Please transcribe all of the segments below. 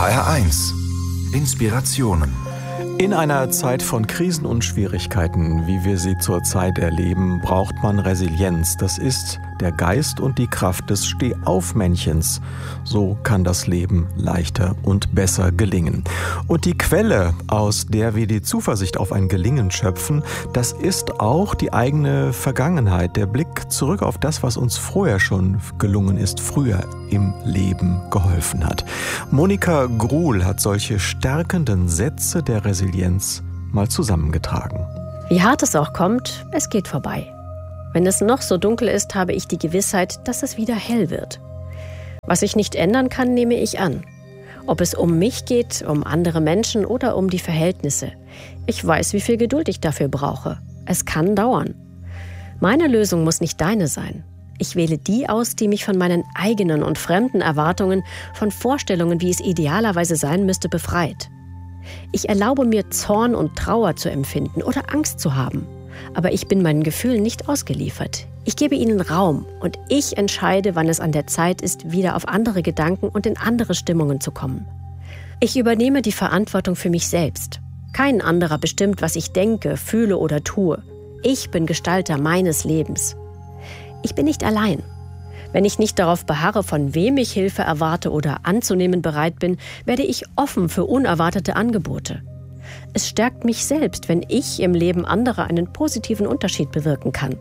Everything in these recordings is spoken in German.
HR1 Inspirationen. In einer Zeit von Krisen und Schwierigkeiten, wie wir sie zurzeit erleben, braucht man Resilienz. Das ist der Geist und die Kraft des Stehaufmännchens. So kann das Leben leichter und besser gelingen. Und die Quelle, aus der wir die Zuversicht auf ein Gelingen schöpfen, das ist auch die eigene Vergangenheit, der Blick zurück auf das, was uns vorher schon gelungen ist, früher im Leben geholfen hat. Monika Gruhl hat solche stärkenden Sätze der Resilienz mal zusammengetragen. Wie hart es auch kommt, es geht vorbei. Wenn es noch so dunkel ist, habe ich die Gewissheit, dass es wieder hell wird. Was ich nicht ändern kann, nehme ich an. Ob es um mich geht, um andere Menschen oder um die Verhältnisse. Ich weiß, wie viel Geduld ich dafür brauche. Es kann dauern. Meine Lösung muss nicht deine sein. Ich wähle die aus, die mich von meinen eigenen und fremden Erwartungen, von Vorstellungen, wie es idealerweise sein müsste, befreit. Ich erlaube mir, Zorn und Trauer zu empfinden oder Angst zu haben. Aber ich bin meinen Gefühlen nicht ausgeliefert. Ich gebe ihnen Raum und ich entscheide, wann es an der Zeit ist, wieder auf andere Gedanken und in andere Stimmungen zu kommen. Ich übernehme die Verantwortung für mich selbst. Kein anderer bestimmt, was ich denke, fühle oder tue. Ich bin Gestalter meines Lebens. Ich bin nicht allein. Wenn ich nicht darauf beharre, von wem ich Hilfe erwarte oder anzunehmen bereit bin, werde ich offen für unerwartete Angebote. Es stärkt mich selbst, wenn ich im Leben anderer einen positiven Unterschied bewirken kann.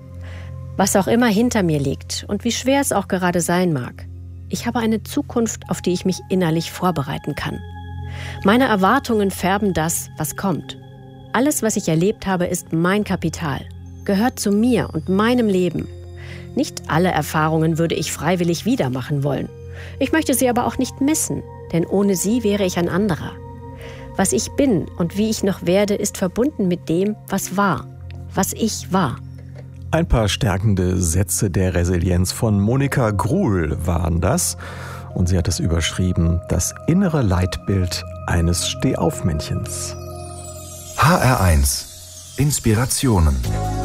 Was auch immer hinter mir liegt und wie schwer es auch gerade sein mag, ich habe eine Zukunft, auf die ich mich innerlich vorbereiten kann. Meine Erwartungen färben das, was kommt. Alles, was ich erlebt habe, ist mein Kapital, gehört zu mir und meinem Leben. Nicht alle Erfahrungen würde ich freiwillig wieder machen wollen. Ich möchte sie aber auch nicht missen, denn ohne sie wäre ich ein anderer. Was ich bin und wie ich noch werde, ist verbunden mit dem, was war, was ich war. Ein paar stärkende Sätze der Resilienz von Monika Gruhl waren das. Und sie hat es überschrieben, das innere Leitbild eines Stehaufmännchens. HR1 Inspirationen.